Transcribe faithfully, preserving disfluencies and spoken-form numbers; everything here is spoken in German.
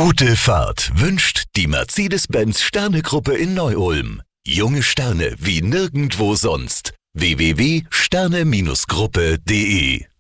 Gute Fahrt wünscht die Mercedes-Benz Sterne-Gruppe in Neu-Ulm. Junge Sterne wie nirgendwo sonst. w w w punkt sterne Bindestrich gruppe punkt de